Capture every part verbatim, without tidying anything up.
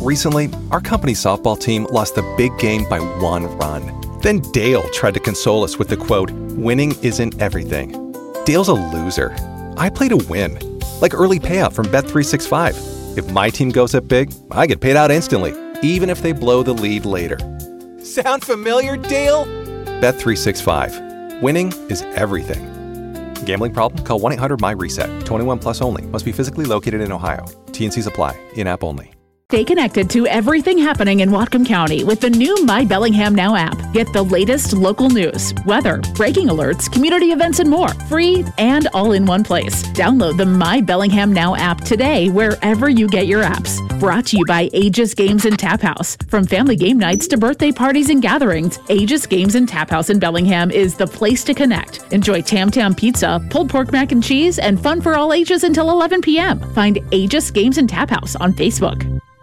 Recently, our company's softball team lost the big game by one run. Then Dale tried to console us with the quote, "Winning isn't everything." Dale's a loser. I play to win. Like early payout from Bet three sixty-five. If my team goes up big, I get paid out instantly, even if they blow the lead later. Sound familiar, Dale? Bet three sixty-five. Winning is everything. Gambling problem? Call one eight hundred M Y reset. twenty-one plus only. Must be physically located in Ohio. T N Cs apply. In-app only. Stay connected to everything happening in Whatcom County with the new My Bellingham Now app. Get the latest local news, weather, breaking alerts, community events, and more. Free and all in one place. Download the My Bellingham Now app today wherever you get your apps. Brought to you by Aegis Games and Tap House. From family game nights to birthday parties and gatherings, Aegis Games and Tap House in Bellingham is the place to connect. Enjoy Tam Tam Pizza, pulled pork mac and cheese, and fun for all ages until eleven p.m. Find Aegis Games and Tap House on Facebook.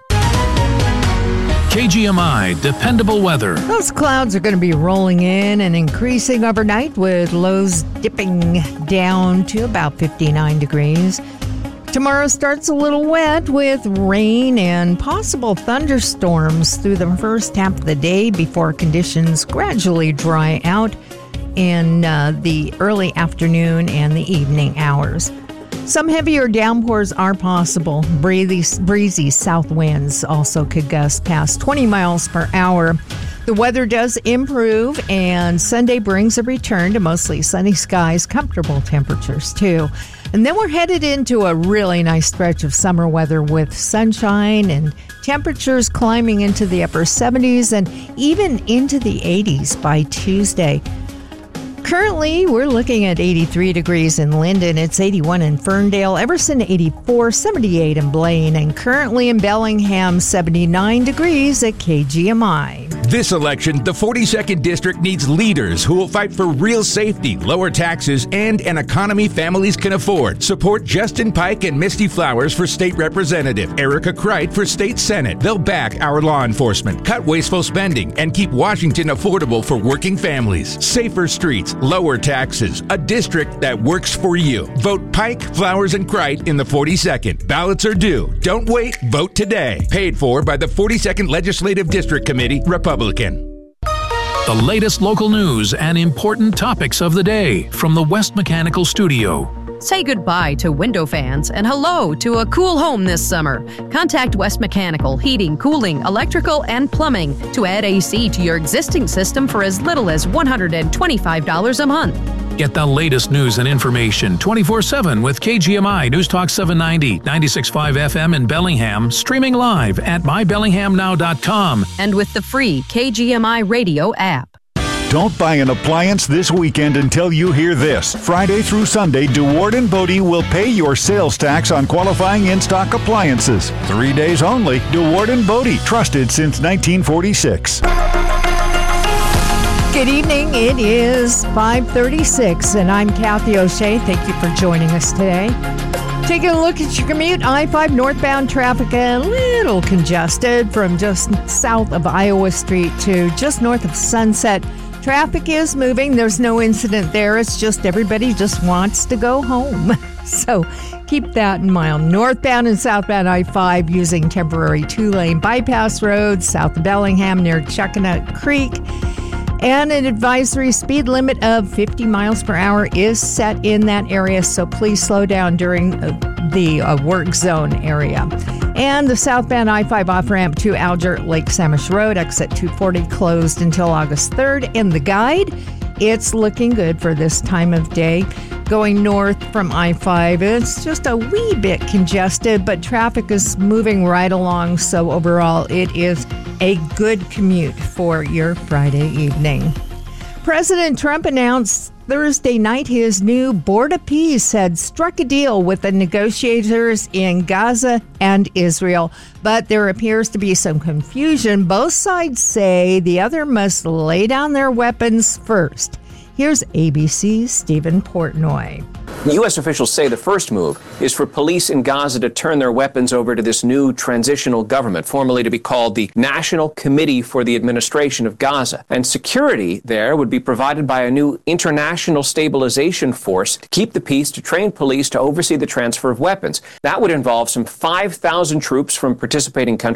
K G M I Dependable Weather. Those clouds are going to be rolling in and increasing overnight with lows dipping down to about fifty-nine degrees. Tomorrow starts a little wet with rain and possible thunderstorms through the first half of the day before conditions gradually dry out in uh, the early afternoon and the evening hours. Some heavier downpours are possible. Breezy, breezy south winds also could gust past twenty miles per hour. The weather does improve, and Sunday brings a return to mostly sunny skies, comfortable temperatures too. And then we're headed into a really nice stretch of summer weather with sunshine and temperatures climbing into the upper seventies and even into the eighties by Tuesday. Currently, we're looking at eighty-three degrees in Linden. It's eighty-one in Ferndale, Everson eighty-four, seventy-eight in Blaine, and currently in Bellingham, seventy-nine degrees at K G M I. This election, the forty-second District needs leaders who will fight for real safety, lower taxes, and an economy families can afford. Support Justin Pike and Misty Flowers for State Representative, Erica Kreit for State Senate. They'll back our law enforcement, cut wasteful spending, and keep Washington affordable for working families. Safer streets, lower taxes, a district that works for you. Vote Pike, Flowers, and Kreit in the forty-second. Ballots are due. Don't wait. Vote today. Paid for by the forty-second Legislative District Committee, Republican. The latest local news and important topics of the day from the West Mechanical Studio. Say goodbye to window fans and hello to a cool home this summer. Contact West Mechanical Heating, Cooling, Electrical, and Plumbing to add A C to your existing system for as little as one hundred twenty-five dollars a month. Get the latest news and information twenty-four seven with K G M I News Talk seven ninety, ninety-six point five F M in Bellingham, streaming live at my bellingham now dot com. And with the free K G M I radio app. Don't buy an appliance this weekend until you hear this. Friday through Sunday, DeWard and Bodie will pay your sales tax on qualifying in-stock appliances. Three days only. DeWard and Bodie, trusted since nineteen forty-six. Good evening. It is five thirty-six, and I'm Kathy O'Shea. Thank you for joining us today. Taking a look at your commute, I five northbound traffic a little congested from just south of Iowa Street to just north of Sunset. Traffic is moving. There's no incident there. It's just everybody just wants to go home. So keep that in mind. Northbound and southbound I five using temporary two-lane bypass roads south of Bellingham near Chuckanut Creek. And an advisory speed limit of fifty miles per hour is set in that area, so please slow down during the uh, work zone area. And the southbound I five off-ramp to Alger Lake Samish Road, exit two forty, closed until August third. In the guide, it's looking good for this time of day. Going north from I five, it's just a wee bit congested, but traffic is moving right along, so overall it is a good commute for your Friday evening. President Trump announced Thursday night his new Board of Peace had struck a deal with the negotiators in Gaza and Israel, but there appears to be some confusion. Both sides say the other must lay down their weapons first. Here's A B C's Stephen Portnoy. U S officials say the first move is for police in Gaza to turn their weapons over to this new transitional government, formerly to be called the National Committee for the Administration of Gaza. And security there would be provided by a new international stabilization force to keep the peace, to train police to oversee the transfer of weapons. That would involve some five thousand troops from participating countries.